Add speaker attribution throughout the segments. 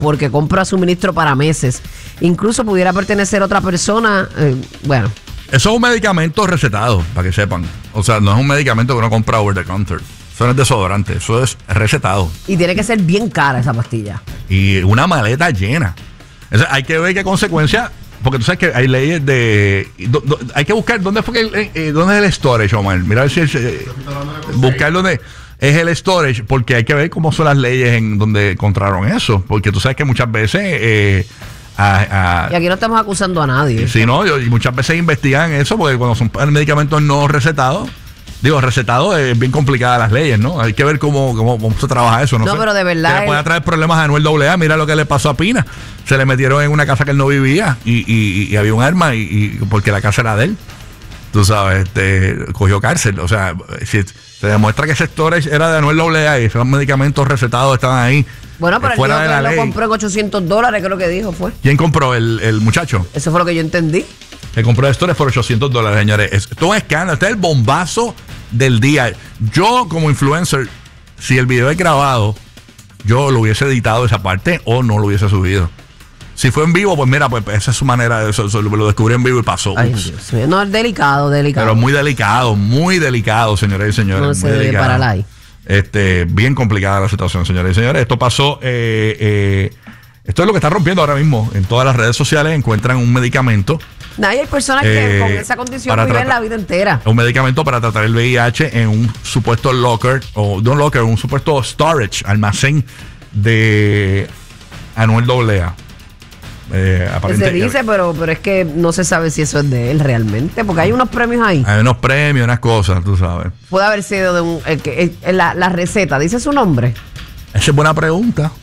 Speaker 1: porque compra suministro para meses. Incluso pudiera pertenecer a otra persona. Bueno.
Speaker 2: Eso es un medicamento recetado, para que sepan. O sea, no es un medicamento que uno compra over the counter. Eso no es desodorante, eso es recetado.
Speaker 1: Y tiene que ser bien cara esa pastilla.
Speaker 2: Y una maleta llena. Hay que ver qué consecuencias, porque tú sabes que hay leyes de... hay que buscar dónde fue dónde es el storage, Omar. Mira a ver si buscar dónde es el storage, porque hay que ver cómo son las leyes en donde encontraron eso. Porque tú sabes que muchas veces...
Speaker 1: y aquí no estamos acusando a nadie.
Speaker 2: Sí, no, y muchas veces investigan eso, porque cuando son medicamentos no recetados, recetado es bien complicada las leyes, ¿no? Hay que ver cómo se trabaja eso. No sé,
Speaker 1: pero de verdad.
Speaker 2: Que le puede traer problemas a Anuel AA. Mira lo que le pasó a Pina. Se le metieron en una casa que él no vivía y había un arma y porque la casa era de él. Tú sabes, cogió cárcel. O sea, si se demuestra que ese storage era de Anuel AA y esos medicamentos recetados estaban ahí.
Speaker 1: Bueno, pero él dijo que lo compró en $800, creo que dijo, fue.
Speaker 2: ¿Quién compró? El muchacho.
Speaker 1: Eso fue lo que yo entendí.
Speaker 2: Que compró el storage por $800, señores. Esto es un escándalo. Este es el bombazo del día. Yo, como influencer, si el video es grabado, yo lo hubiese editado esa parte o no lo hubiese subido. Si fue en vivo, pues mira, pues esa es su manera de eso, lo descubrí en vivo y pasó.
Speaker 1: Ay, Dios mío. No, es delicado.
Speaker 2: Pero muy delicado, señores y señores.
Speaker 1: No se debe parar ahí.
Speaker 2: Bien complicada la situación, señores y señores. Esto pasó, esto es lo que está rompiendo ahora mismo. En todas las redes sociales encuentran un medicamento.
Speaker 1: Hay personas que con esa condición viven la vida entera.
Speaker 2: Un medicamento para tratar el VIH en un supuesto locker, un supuesto storage, almacén de Anuel AA.
Speaker 1: Se dice, pero es que no se sabe si eso es de él realmente, porque hay unos premios ahí.
Speaker 2: Hay unos premios, unas cosas, tú sabes.
Speaker 1: Puede haber sido de la receta, ¿dice su nombre?
Speaker 2: Esa es buena pregunta.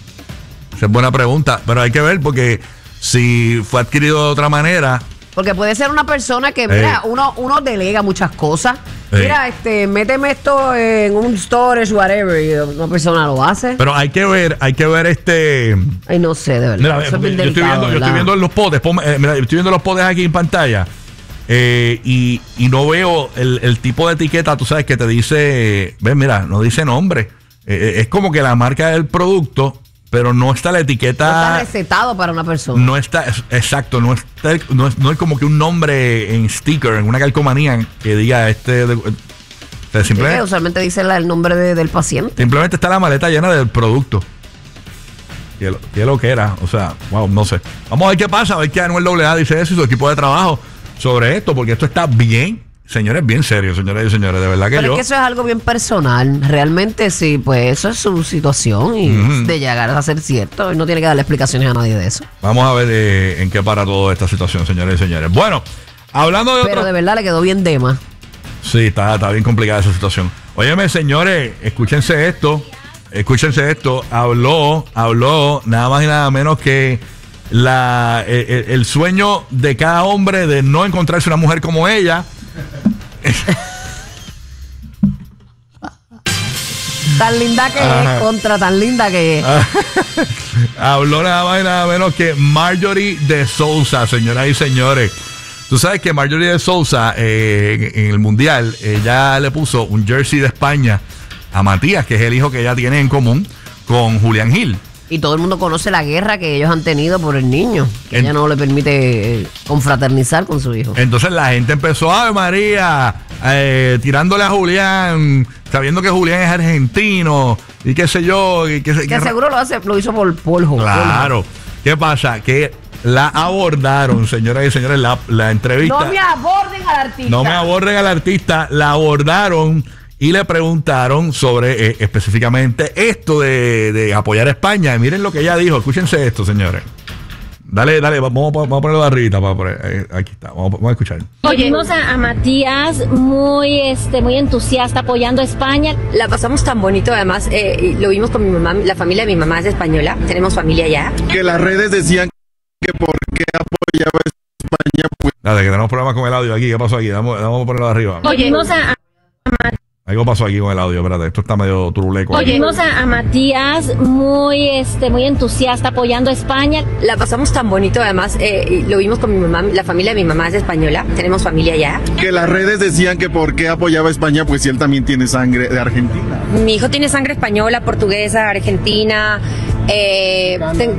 Speaker 2: Pero hay que ver porque si fue adquirido de otra manera.
Speaker 1: Porque puede ser una persona que, mira, uno delega muchas cosas. Mira, méteme esto en un storage, whatever, y una persona lo hace.
Speaker 2: Pero hay que ver
Speaker 1: Ay, no sé, de verdad.
Speaker 2: Mira, yo estoy viendo los potes. Mira, yo estoy viendo los potes aquí en pantalla. Y no veo el tipo de etiqueta, tú sabes, que te dice, ven, mira, no dice nombre. Es como que la marca del producto, pero no está la etiqueta.
Speaker 1: No está recetado para una persona.
Speaker 2: No está, exacto, no es como que un nombre en sticker, en una calcomanía que diga simplemente,
Speaker 1: usualmente dice el nombre del paciente.
Speaker 2: Simplemente está la maleta llena del producto. ¿Qué lo que era? O sea, wow, no sé. Vamos a ver qué pasa, a ver qué Anuel AA dice eso y su equipo de trabajo sobre esto, porque esto está bien. Señores, bien serio, señores y señores, de verdad que
Speaker 1: Pero es que eso es algo bien personal. Realmente sí, pues eso es su situación y de llegar a ser cierto. Y no tiene que darle explicaciones a nadie de eso.
Speaker 2: Vamos a ver en qué para toda esta situación, señores y señores. Bueno, hablando de
Speaker 1: Pero de verdad le quedó bien dema.
Speaker 2: Sí, está bien complicada esa situación. Óyeme, señores, escúchense esto. Habló nada más y nada menos que el sueño de cada hombre de no encontrarse una mujer como ella.
Speaker 1: Tan linda que es, contra tan linda que es.
Speaker 2: Habló nada más y nada menos que Marjorie de Sousa, señoras y señores. Tú sabes que Marjorie de Sousa en el Mundial, ella le puso un jersey de España a Matías, que es el hijo que ella tiene en común con Julián Gil.
Speaker 1: Y todo el mundo conoce la guerra que ellos han tenido por el niño, que ella no le permite confraternizar con su hijo.
Speaker 2: Entonces la gente empezó, ¡ay, María! Tirándole a Julián, sabiendo que Julián es argentino y qué sé yo. Que
Speaker 1: seguro lo hizo por polvo.
Speaker 2: Claro. ¿Qué pasa? Que la abordaron, señoras y señores, la entrevista.
Speaker 1: No me aborden al artista.
Speaker 2: No me aborden al artista, la abordaron. Y le preguntaron sobre específicamente esto de apoyar a España. Y miren lo que ella dijo. Escúchense esto, señores. Dale, vamos a ponerlo de arribita. Aquí está, vamos a escuchar.
Speaker 3: Vimos a Matías muy entusiasta apoyando a España.
Speaker 4: La pasamos tan bonito, además lo vimos con mi mamá. La familia de mi mamá es española, tenemos familia allá.
Speaker 5: Que las redes decían que por qué apoyaba a España. Pues.
Speaker 2: Dale, que tenemos problemas con el audio aquí. ¿Qué pasó aquí? Vamos a ponerlo de arriba.
Speaker 3: Vimos a
Speaker 2: Algo pasó aquí con el audio, espérate, esto está medio turuleco.
Speaker 3: Vimos a Matías muy entusiasta apoyando a España.
Speaker 4: La pasamos tan bonito, además lo vimos con mi mamá. La familia de mi mamá es española, tenemos familia allá.
Speaker 5: Que las redes decían que por qué apoyaba a España, pues si él también tiene sangre de Argentina.
Speaker 4: Mi hijo tiene sangre española, portuguesa, argentina.